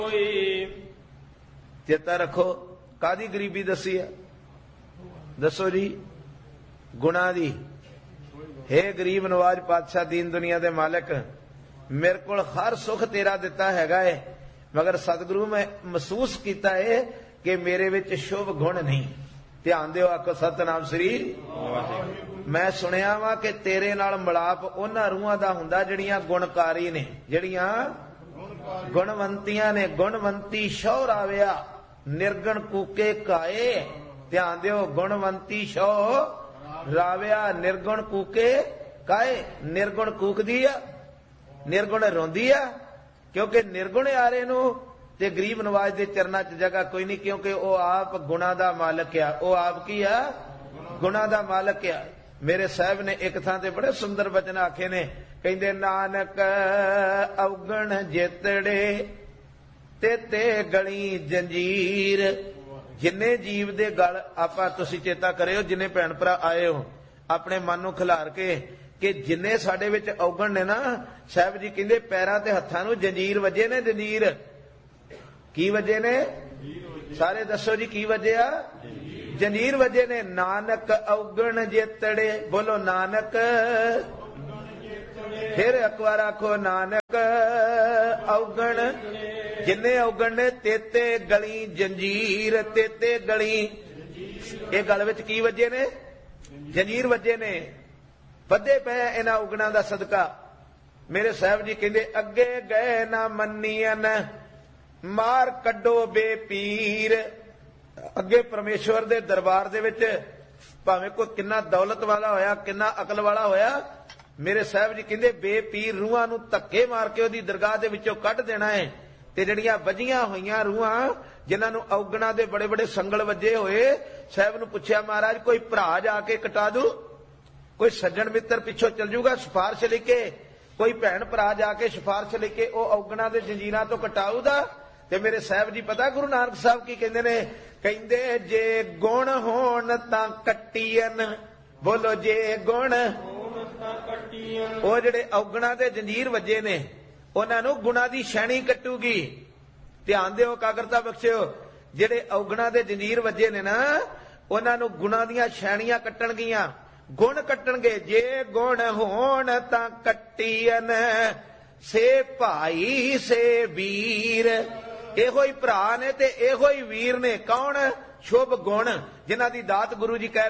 चेता रखो कादी गरीबी दसी है, दसो जी गुणा दी। हे गरीब नवाज पातशाह दीन दुनिया दे मालिक, मेरे को हर सुख तेरा दिता हैगा है, मगर सतगुरु मैं महसूस किया है कि मेरे विच शुभ गुण नहीं। ध्यान दिओ, आखो सतनाम श्री। मैं सुनिया वा कि तेरे नाल मिलाप उन्हां रूहां दा हुंदा जिहड़ियां गुणकारी ने, जिहड़ियां गुणवंतियां ने। गुणवंती शौ राविया निर्गुण कूके काए। ध्यान दिओ, गुणवंती शौ राविया निर्गुण कूके काए। निर्गुण कूकदी आ, निर्गुण रोंदी आ, क्योंकि निर्गुण यारे नूं ते गरीब नवाज दे चरनां च जगह कोई नहीं, क्योंकि वो आप गुणा दा मालक आ। वो आप की आ? गुणा दा मालक आ। मेरे साहब ने एक थां ते बड़े सुंदर वचन आखे ने, कहंदे नानक अवगण जेतड़े ते ते गली जंजीर। जिन्ने जीव दे गल आपां तुसीं चेता करियो, जिन्ने भैण भरा आए हो अपने मन नूं खिलार के कि जिन्ने साडे विच अवगण ने ना, साहब जी कहंदे पैरां ते हत्थां नूं जंजीर वजे ने। जंजीर की वजे ने? सारे दसो जी की वजे आ? जंजीर वजे ने। नानक अवगण जेतड़े, बोलो नानक। फिर एक बार आखो नानक अवगण। जिन्ने अवगण ने तेते गली जंजीर। तेते गली, ये गल विच की वजे ने? जंजीर वजे ने। बधे पे इन्हां उगणा दा सदका। मेरे साहब जी कहंदे अगे गए ना मन्नियन मार कड्डो बेपीर। अगे परमेश्वर दे दरबार दे विच भावें कोई किन्ना दौलत वाला होया, किन्ना अकल वाला होया, मेरे साहब जी कहंदे बेपीर रूहां नूं धक्के मार के ओदी दरगाह दे विचों कढ देना है। ते जिहड़ियां वजियां होईयां रूहां, जिन्हां नूं अवगणा दे बड़े बड़े संगल वजे होए, साहब नूं पुछया महाराज कोई भरा जाके कटा दू, कोई सज्जण मित्र पिछों चल जूगा सिफारिश लिखे, कोई भैण भरा जाके सिफारिश लिखे ओ अवगणा दे जंजीरां तो कटाऊदा। ते मेरे साहब जी पता गुरु नानक साहब की कहंदे ने? कहंदे जे गुण होण तां कट्टीयन। बोलो जे गुण होण तां कट्टीयन। ओ जिहड़े अवगणा दे जंजीर वजे ने उन्हां नूं गुणा दी शैणी कट्टूगी। ध्यान दिओ, कागरता बख्शिओ, जिहड़े अवगणा दे जंजीर वजे ने ना, उन्हां नूं गुणा दीयां शैणियां कट्टणगीਆਂ, गुण कट्टणगे। जे गुण होण तां कट्टीयन से भाई से वीर। ਇਹੋ ਹੀ ਭਰਾ ਨੇ ਤੇ ਇਹੋ ਹੀ ਵੀਰ ਨੇ। ਕੌਣ? ਸ਼ੁਭ ਗੁਣ, ਜਿਨ੍ਹਾਂ ਦੀ ਦਾਤ ਗੁਰੂ ਜੀ ਕਹਿ